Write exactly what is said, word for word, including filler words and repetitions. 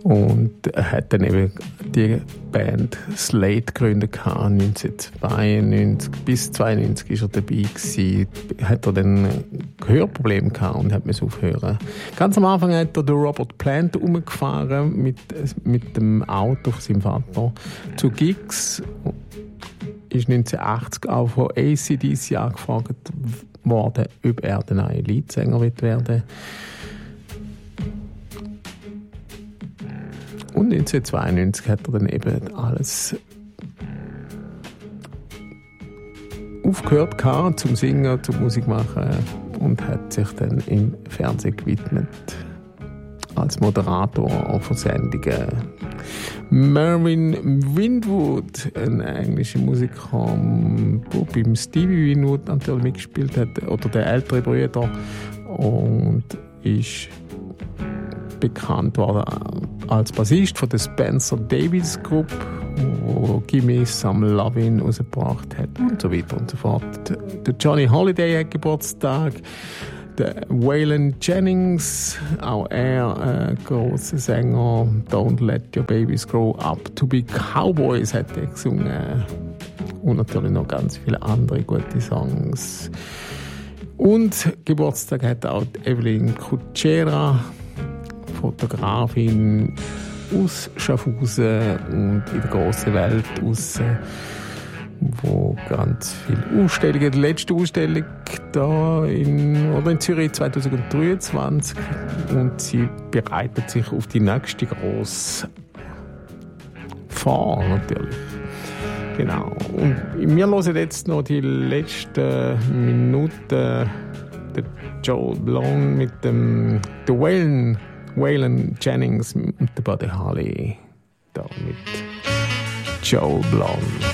Und er hat dann eben die Band Slade gegründet neunzehnhundertzweiundneunzig. Bis zweiundneunzig war er dabei gewesen. Hat er dann Hörprobleme gehabt und hat müssen aufhören. Ganz am Anfang hat er den Robert Plant umgefahren mit, mit dem Auto von seinem Vater zu Gigs. Ist neunzehnhundertachtzig auch von A C D C angefragt worden, ob er der neue Leadsänger wird werden. Und neunzehnhundertzweiundneunzig hat er dann eben alles aufgehört gehabt, zum Singen, zum Musik machen und hat sich dann im Fernsehen gewidmet als Moderator von Sendungen. Mervyn Winwood, ein englischer Musiker, der beim Stevie Winwood natürlich mitgespielt hat, oder der ältere Bruder, und ist bekannt worden als Bassist von der Spencer Davis Group, wo Gimme Some Lovin' rausgebracht hat und so weiter und so fort. Der Johnny Holiday hat Geburtstag, der Waylon Jennings, auch er ein grosser Sänger. Don't Let Your Babies Grow Up to Be Cowboys hat er gesungen. Und natürlich noch ganz viele andere gute Songs. Und Geburtstag hat auch Evelyn Kutschera, Fotografin aus Schaffhausen und in der grossen Welt raus, wo ganz viele Ausstellungen, die letzte Ausstellung da in, oder in Zürich zwanzig dreiundzwanzig, und sie bereitet sich auf die nächste grosse vor, natürlich. Genau. Und wir hören jetzt noch die letzten Minuten der Joel Blong mit dem der Waylon Waylon Jennings und der Buddy Holly da mit Joel Blong.